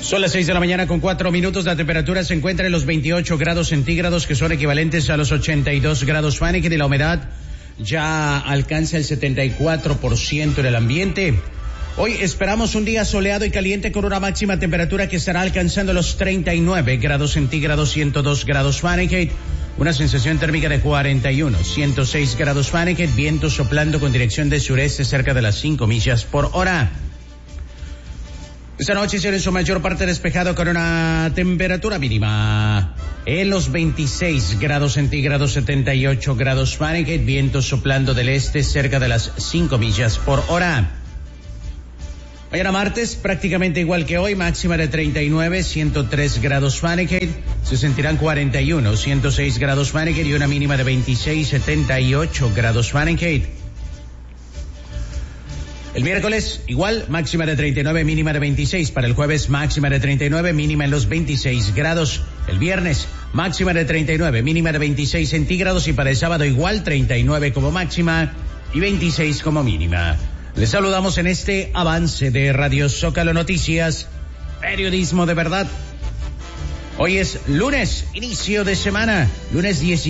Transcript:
Son las 6 de la mañana con 4 minutos. La temperatura se encuentra en los 28 grados centígrados, que son equivalentes a los 82 grados Fahrenheit, y la humedad ya alcanza el 74% en el ambiente. Hoy esperamos un día soleado y caliente con una máxima temperatura que estará alcanzando los 39 grados centígrados, 102 grados Fahrenheit, una sensación térmica de 41, 106 grados Fahrenheit, viento soplando con dirección de sureste cerca de las 5 millas por hora. Esta noche será en su mayor parte despejado con una temperatura mínima en los 26 grados centígrados, 78 grados Fahrenheit, viento soplando del este cerca de las 5 millas por hora. Mañana martes, prácticamente igual que hoy, máxima de 39, 103 grados Fahrenheit, se sentirán 41, 106 grados Fahrenheit y una mínima de 26, 78 grados Fahrenheit. El miércoles, igual, máxima de 39, mínima de 26. Para el jueves, máxima de 39, mínima en los 26 grados. El viernes, máxima de 39, mínima de 26 centígrados. Y para el sábado, igual, 39 como máxima y 26 como mínima. Les saludamos en este avance de Radio Zócalo Noticias, periodismo de verdad. Hoy es lunes, inicio de semana, lunes 17.